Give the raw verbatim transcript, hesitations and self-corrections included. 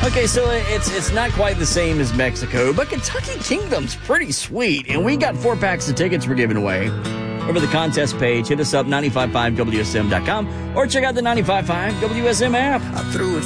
Okay, so it's it's not quite the same as Mexico, but Kentucky Kingdom's pretty sweet, and we got four packs of tickets we're giving away. Over the contest page, hit us up, nine five five W S M dot com, or check out the nine five five W S M app. I threw it